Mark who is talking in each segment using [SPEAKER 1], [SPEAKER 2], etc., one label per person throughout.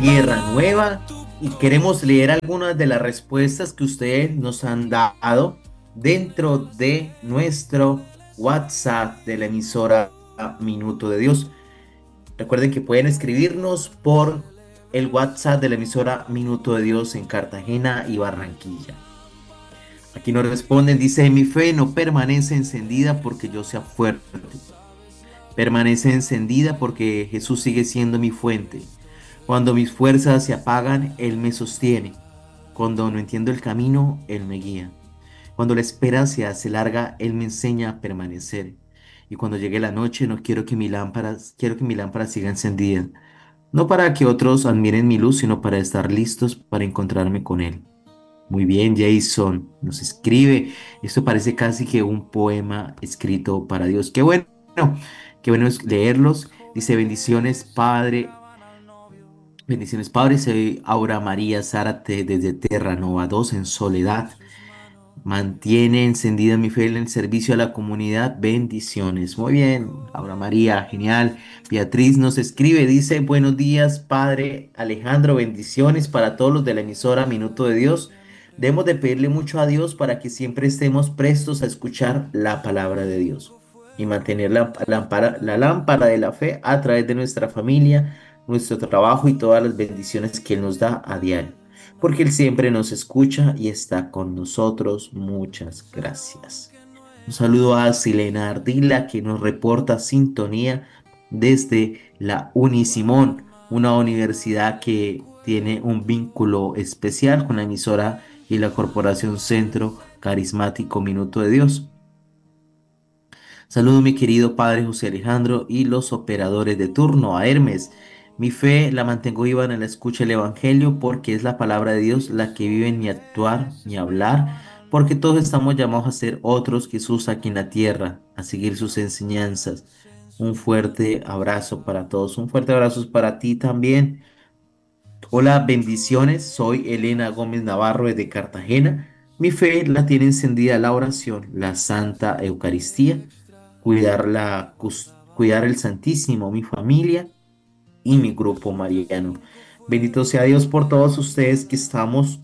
[SPEAKER 1] tierra nueva y queremos leer algunas de las respuestas que ustedes nos han dado dentro de nuestro WhatsApp de la emisora Minuto de Dios. Recuerden que pueden escribirnos por el WhatsApp de la emisora Minuto de Dios en Cartagena y Barranquilla. Aquí nos responden, dice, mi fe no permanece encendida porque yo sea fuerte. Permanece encendida porque Jesús sigue siendo mi fuente. Cuando mis fuerzas se apagan, Él me sostiene. Cuando no entiendo el camino, Él me guía. Cuando la espera se hace larga, Él me enseña a permanecer. Y cuando llegue la noche, no quiero que quiero que mi lámpara siga encendida. No para que otros admiren mi luz, sino para estar listos para encontrarme con Él. Muy bien, Jason nos escribe. Esto parece casi que un poema escrito para Dios. Qué bueno es leerlos. Dice, bendiciones, Padre. Soy Aura María Zárate desde Terranova 2 en Soledad. Mantiene encendida mi fe en el servicio a la comunidad. Bendiciones. Muy bien, Aura María, genial. Beatriz nos escribe, dice, buenos días, Padre Alejandro, bendiciones para todos los de la emisora Minuto de Dios. Debemos de pedirle mucho a Dios para que siempre estemos prestos a escuchar la palabra de Dios y mantener la lámpara de la fe a través de nuestra familia, nuestro trabajo y todas las bendiciones que Él nos da a diario porque Él siempre nos escucha y está con nosotros. Muchas gracias. Un saludo a Silena Ardila que nos reporta sintonía desde la Unisimón, una universidad que tiene un vínculo especial con la emisora y la Corporación Centro Carismático Minuto de Dios. Saludo mi querido Padre José Alejandro y los operadores de turno, a Hermes. Mi fe la mantengo viva en la escucha del Evangelio porque es la palabra de Dios la que vive en mi actuar, mi hablar, porque todos estamos llamados a ser otros Jesús aquí en la tierra, a seguir sus enseñanzas. Un fuerte abrazo para todos, un fuerte abrazo para ti también. Hola, bendiciones. Soy Elena Gómez Navarro desde Cartagena. Mi fe la tiene encendida la oración, la Santa Eucaristía, cuidar el Santísimo, mi familia y mi grupo mariano. Bendito sea Dios por todos ustedes que estamos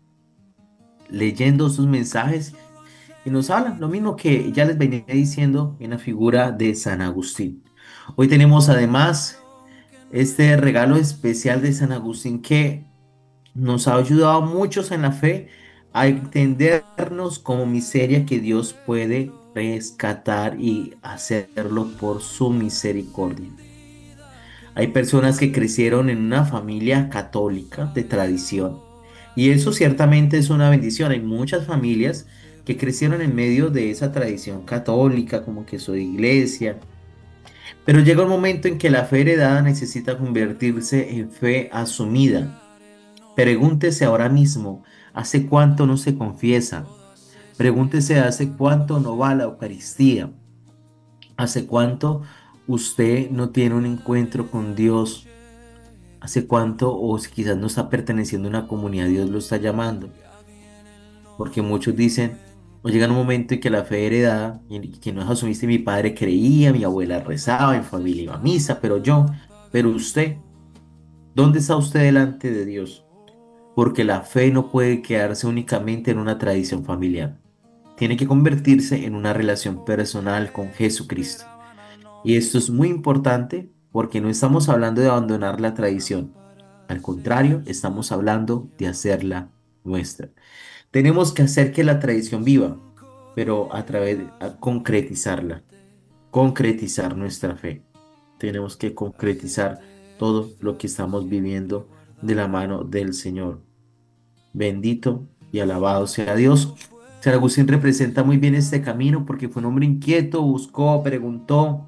[SPEAKER 1] leyendo sus mensajes y nos hablan lo mismo que ya les venía diciendo en la figura de San Agustín. Hoy tenemos además este regalo especial de San Agustín que nos ha ayudado a muchos en la fe a entendernos como miseria que Dios puede rescatar y hacerlo por su misericordia. Hay personas que crecieron en una familia católica de tradición y eso ciertamente es una bendición. Hay muchas familias que crecieron en medio de esa tradición católica, como que soy iglesia, pero llega un momento en que la fe heredada necesita convertirse en fe asumida. Pregúntese ahora mismo, ¿hace cuánto no se confiesa? Pregúntese, ¿hace cuánto no va a la Eucaristía? ¿Hace cuánto usted no tiene un encuentro con Dios? ¿Hace cuánto o si quizás no está perteneciendo a una comunidad, Dios lo está llamando? Porque muchos dicen, o llega un momento en que la fe heredada, y que no es asumiste, mi padre creía, mi abuela rezaba, mi familia iba a misa, pero usted, ¿dónde está usted delante de Dios? Porque la fe no puede quedarse únicamente en una tradición familiar. Tiene que convertirse en una relación personal con Jesucristo. Y esto es muy importante porque no estamos hablando de abandonar la tradición. Al contrario, estamos hablando de hacerla nuestra. Tenemos que hacer que la tradición viva, pero a través de concretizarla, concretizar nuestra fe. Tenemos que concretizar todo lo que estamos viviendo de la mano del Señor. Bendito y alabado sea Dios. San Agustín representa muy bien este camino porque fue un hombre inquieto, buscó, preguntó,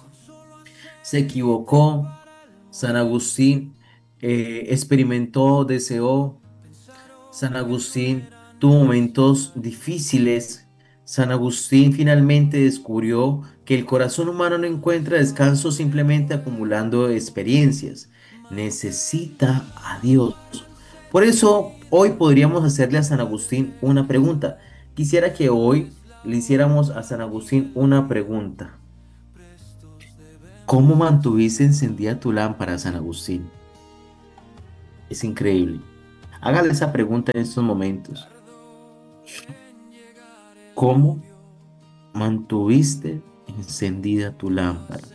[SPEAKER 1] se equivocó. San Agustín experimentó, deseó. San Agustín tuvo momentos difíciles. San Agustín finalmente descubrió que el corazón humano no encuentra descanso simplemente acumulando experiencias. Necesita a Dios. Por eso hoy podríamos hacerle a San Agustín una pregunta. Quisiera que hoy le hiciéramos a San Agustín una pregunta. ¿Cómo mantuviste encendida tu lámpara, San Agustín? Es increíble. Hágale esa pregunta en estos momentos. ¿Cómo mantuviste encendida tu lámpara?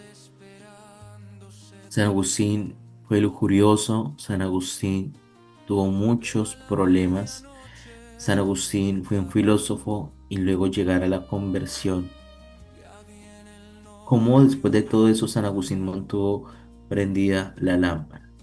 [SPEAKER 1] San Agustín fue lujurioso, San Agustín tuvo muchos problemas, San Agustín fue un filósofo y luego llegar a la conversión. ¿Cómo después de todo eso San Agustín mantuvo prendida la lámpara?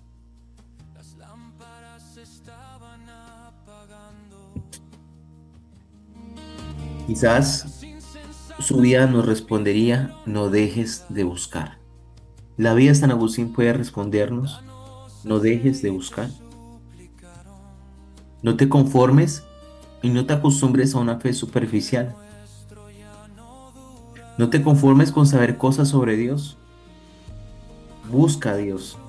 [SPEAKER 1] Quizás su vida nos respondería, no dejes de buscar. La vida de San Agustín puede respondernos, no dejes de buscar. No te conformes y no te acostumbres a una fe superficial. No te conformes con saber cosas sobre Dios. Busca a Dios.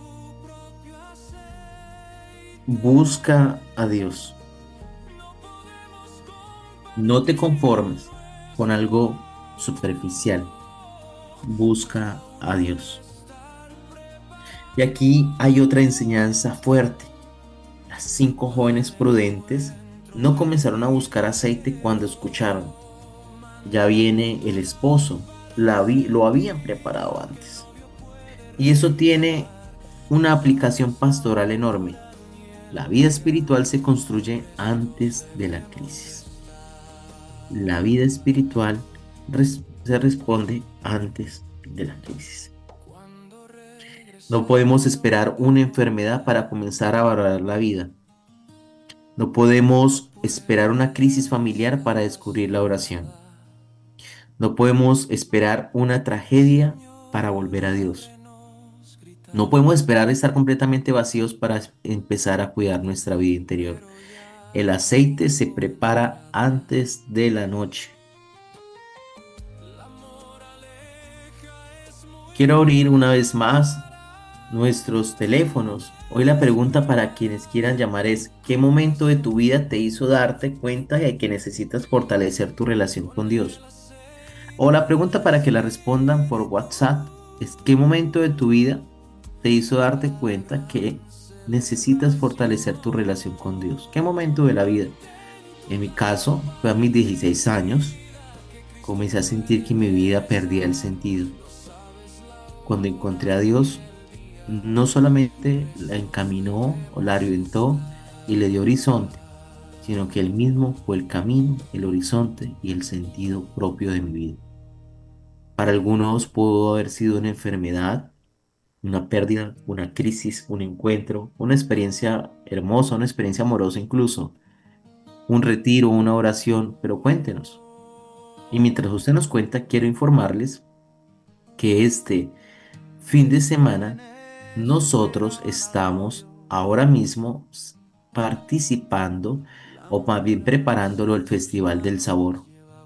[SPEAKER 1] Busca a Dios. No te conformes con algo superficial. Busca a Dios. Y aquí hay otra enseñanza fuerte. Las 5 jóvenes prudentes no comenzaron a buscar aceite cuando escucharon. Ya viene el esposo. Lo habían preparado antes. Y eso tiene una aplicación pastoral enorme. La vida espiritual se construye antes de la crisis. La vida espiritual se responde antes de la crisis. No podemos esperar una enfermedad para comenzar a valorar la vida. No podemos esperar una crisis familiar para descubrir la oración. No podemos esperar una tragedia para volver a Dios. No podemos esperar estar completamente vacíos para empezar a cuidar nuestra vida interior. El aceite se prepara antes de la noche. Quiero abrir una vez más nuestros teléfonos. Hoy la pregunta para quienes quieran llamar es, ¿qué momento de tu vida te hizo darte cuenta de que necesitas fortalecer tu relación con Dios? O la pregunta para que la respondan por WhatsApp es, ¿qué momento de tu vida te hizo darte cuenta que necesitas fortalecer tu relación con Dios? ¿Qué momento de la vida? En mi caso, fue a mis 16 años, comencé a sentir que mi vida perdía el sentido. Cuando encontré a Dios, no solamente la encaminó o la orientó y le dio horizonte, sino que él mismo fue el camino, el horizonte y el sentido propio de mi vida. Para algunos pudo haber sido una enfermedad, una pérdida, una crisis, un encuentro, una experiencia hermosa, una experiencia amorosa incluso, un retiro, una oración, pero cuéntenos. Y mientras usted nos cuenta, quiero informarles que este fin de semana nosotros estamos ahora mismo participando o más bien preparándolo el Festival del Sabor.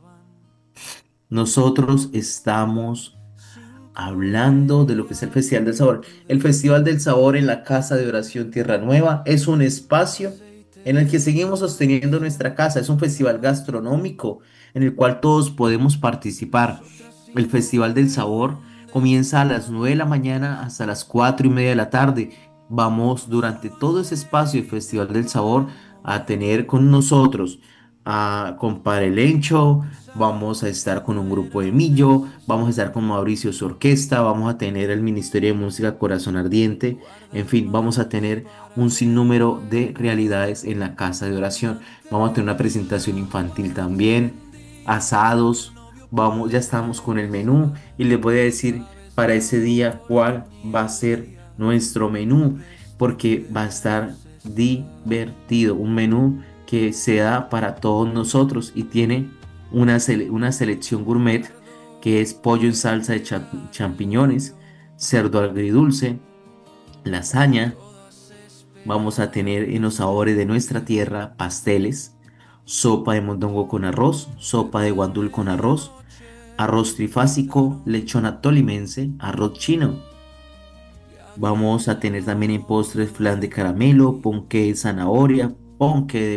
[SPEAKER 1] Nosotros estamos hablando de lo que es el Festival del Sabor. El Festival del Sabor en la Casa de Oración Tierra Nueva es un espacio en el que seguimos sosteniendo nuestra casa. Es un festival gastronómico en el cual todos podemos participar. El Festival del Sabor comienza a las 9 de la mañana hasta las 4:30 de la tarde. Vamos durante todo ese espacio del Festival del Sabor a tener con nosotros a compadre Lencho, vamos a estar con un grupo de Millo, vamos a estar con Mauricio su orquesta, vamos a tener el Ministerio de Música Corazón Ardiente, en fin, vamos a tener un sinnúmero de realidades en la casa de oración. Vamos a tener una presentación infantil también, asados, vamos, ya estamos con el menú y les voy a decir para ese día cuál va a ser nuestro menú, porque va a estar divertido, un menú que se da para todos nosotros y tiene una selección gourmet que es pollo en salsa de champiñones, cerdo agridulce, lasaña. Vamos a tener en los sabores de nuestra tierra pasteles, sopa de mondongo con arroz, sopa de guandul con arroz, arroz trifásico, lechona tolimense, arroz chino. Vamos a tener también en postres flan de caramelo, ponqué de zanahoria, ponqué de